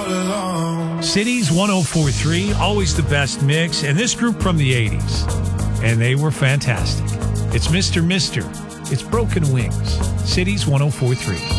Cities 104.3, always the best mix. And this group from the 80s. And they were fantastic. It's Mr. Mister. It's Broken Wings. Cities 104.3.